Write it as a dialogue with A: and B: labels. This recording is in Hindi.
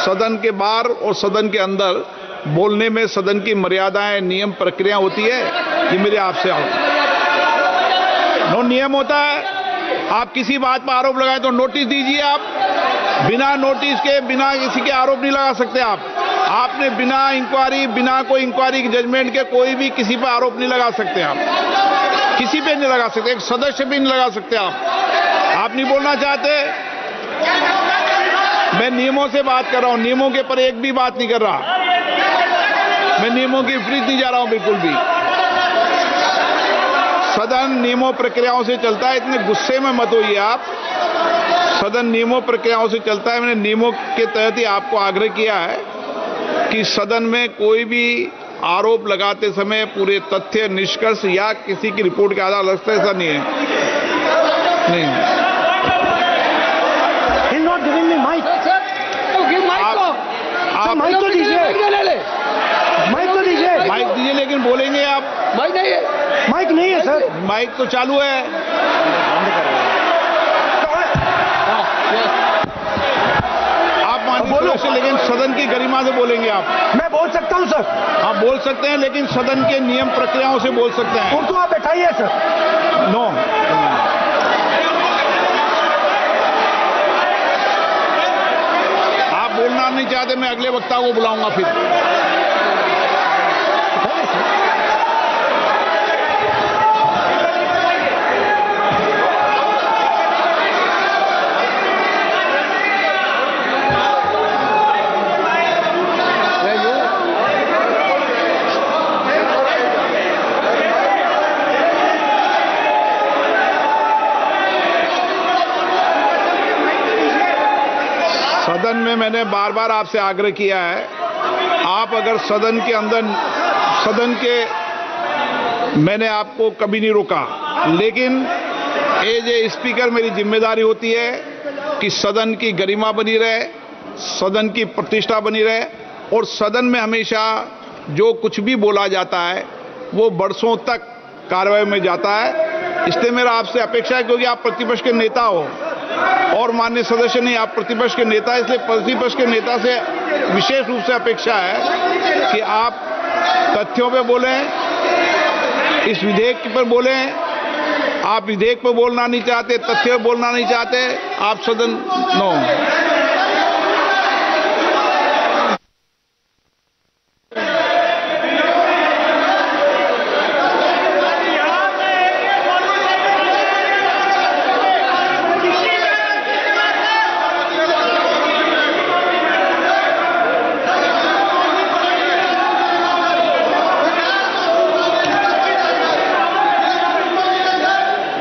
A: सदन के बाहर और सदन के अंदर बोलने में सदन की मर्यादाएं, नियम, प्रक्रिया होती है। ये मेरे आपसे नियम होता है। आप किसी बात पर आरोप लगाए तो नोटिस दीजिए। आप बिना नोटिस के, बिना किसी के आरोप नहीं लगा सकते। आपने बिना इंक्वायरी, बिना कोई इंक्वायरी की जजमेंट के कोई भी किसी पर आरोप नहीं लगा सकते। आप किसी पे नहीं लगा सकते, एक सदस्य भी नहीं लगा सकते। आप नहीं बोलना चाहते, मैं नियमों से बात कर रहा हूं, नियमों के पर एक भी बात नहीं कर रहा। मैं नियमों के विपरीत नहीं जा रहा हूं बिल्कुल भी। सदन नियमों प्रक्रियाओं से चलता है, इतने गुस्से में मत होइए आप। सदन नियमों प्रक्रियाओं से चलता है। मैंने नियमों के तहत ही आपको आग्रह किया है कि सदन में कोई भी आरोप लगाते समय पूरे तथ्य, निष्कर्ष या किसी की रिपोर्ट के आधार लगता है, ऐसा नहीं है। नहीं,
B: माइक तो दीजिए,
A: माइक दीजिए, लेकिन बोलेंगे आप।
B: माइक नहीं है, माइक नहीं है सर।
A: माइक तो चालू है। आप बोलो से, लेकिन सदन की गरिमा से बोलेंगे आप।
B: मैं बोल सकता हूं सर।
A: आप बोल सकते हैं, लेकिन सदन के नियम प्रक्रियाओं से बोल सकते हैं।
B: उनको आप बैठाइए सर।
A: नो, आप बोलना नहीं चाहते, मैं अगले वक्ता को बुलाऊंगा फिर। सदन में मैंने बार बार आपसे आग्रह किया है, आप अगर सदन के अंदर, मैंने आपको कभी नहीं रोका, लेकिन एज ए स्पीकर मेरी जिम्मेदारी होती है कि सदन की गरिमा बनी रहे, सदन की प्रतिष्ठा बनी रहे, और सदन में हमेशा जो कुछ भी बोला जाता है वो बरसों तक कार्रवाई में जाता है। इसलिए मेरा आपसे अपेक्षा है, क्योंकि आप प्रतिपक्ष के नेता हो और माननीय सदस्य नहीं, आप प्रतिपक्ष के नेता, इसलिए प्रतिपक्ष के नेता से विशेष रूप से अपेक्षा है कि आप तथ्यों पे बोलें, इस विधेयक पर बोलें। आप विधेयक पर बोलना नहीं चाहते, तथ्य पर बोलना नहीं चाहते, आप सदन नो